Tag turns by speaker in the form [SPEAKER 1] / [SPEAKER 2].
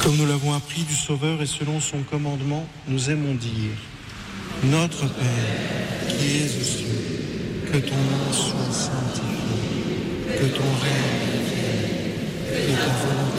[SPEAKER 1] Comme nous l'avons appris du Sauveur et selon son commandement, nous aimons dire « Notre Père, qui es aux cieux, que ton nom soit sanctifié, que ton règne vienne, que ta volonté